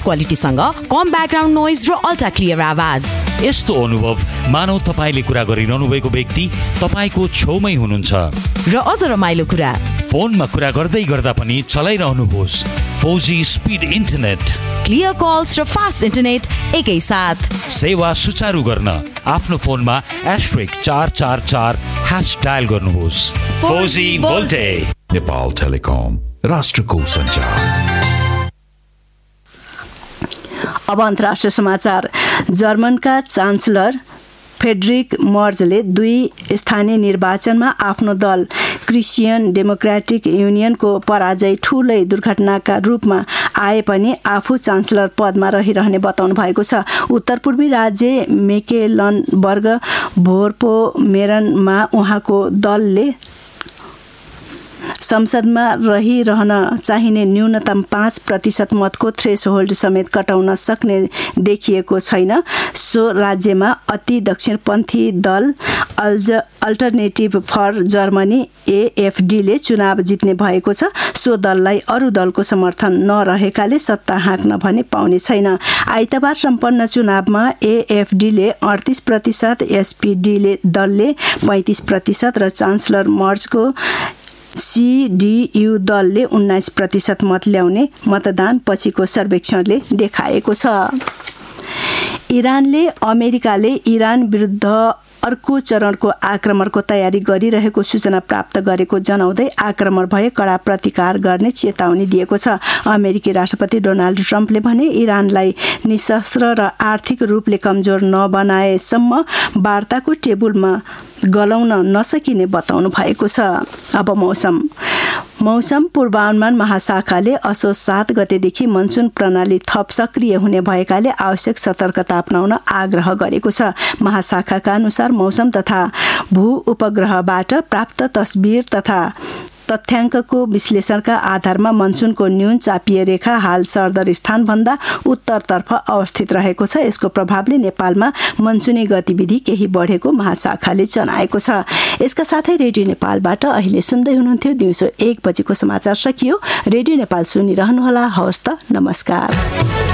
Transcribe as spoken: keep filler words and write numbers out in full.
क्वालिटीसँग कम background noise र ultra clear आवाज। यस्तो अनुभव मानव तपाईले कुरा गरिरहनु भएको व्यक्ति तपाईको छेउमै हुनुहुन्छ। र अझ रमाइलो कुरा, फोनमा कुरा गर्दै गर्दा पनि चलाइरहनुहोस् four G speed internet, clear calls र फास्ट इन्टरनेट एकै साथ। सेवा सुचारू गर्न आफ्नो फोनमा एस्ट्रिक चार चार चार ह्यास डायल गर्नुहोस्। Four G भोल्टे। नेपाल टेलिकम, राष्ट्रको सञ्चार। अब अन्तर्राष्ट्रिय समाचार। जर्मनका चान्सलर फ्रेडरिक मर्जले दुई स्थानीय निर्वाचनमा आफ्नो दल क्रिस्चियन डेमोक्रेटिक युनियनको पराजय ठूलै दुर्घटनाका रूपमा आए पनि आफू चान्सलर पदमा रहिरहने बताउनु भएको छ। उत्तर पूर्वी राज्य मेकेलनबर्ग भोरपोमेरनमा उहाँको दलले संसदमा रहिरहन चाहिने न्यूनतम पाँच प्रतिशत मतको थ्रेस होल्ड समेत कटाउन सक्ने देखिएको छैन। सो राज्यमा अति दक्षिणपन्थी दल अल्ज अल्टरनेटिभ फर जर्मनी एएफडीले चुनाव जित्ने भएको छ। सो दललाई अरू दलको समर्थन नरहेकाले सत्ता हाँक्न भने पाउने छैन। आइतबार सम्पन्न चुनावमा एएफडीले अडतिस प्रतिशत, एसपीडीले दलले पैँतिस प्रतिशत र चान्सलर मर्जको सीडीयू दलले उन्नाइस प्रतिशत मत ल्याउने मतदान पछिको सर्वेक्षणले देखाएको छ। इरानले अमेरिकाले इरान विरुद्ध अर्को चरणको आक्रमणको तयारी गरिरहेको सूचना प्राप्त गरेको जनाउँदै आक्रमण भए कडा प्रतिकार गर्ने चेतावनी दिएको छ। अमेरिकी राष्ट्रपति डोनाल्ड ट्रम्पले भने इरानलाई निशस्त्र र आर्थिक रूपले कमजोर नबनाएसम्म वार्ताको टेबलमा गलाउन नसकिने बताउनु भएको छ। अब मौसम। मौसम पूर्वानुमान महाशाखाले असोज सात गतेदेखि मनसुन प्रणाली थप सक्रिय हुने भएकाले आवश्यक सतर्कता अपनाउन आग्रह गरेको छ। महाशाखाका अनुसार मौसम तथा भू उपग्रहबाट प्राप्त तस्बिर तथा तथ्याङ्कको विश्लेषणका आधारमा मनसुनको न्यून चापिय रेखा हाल सरदर स्थानभन्दा उत्तरतर्फ अवस्थित रहेको छ। यसको प्रभावले नेपालमा मनसुनी गतिविधि केही बढेको महाशाखाले जनाएको छ। यसका साथै रेडियो नेपालबाट अहिले सुन्दै हुनुहुन्थ्यो दिउँसो एक बजेको समाचार सकियो। रेडियो नेपाल सुनिरहनुहोला। हवस् त, नमस्कार।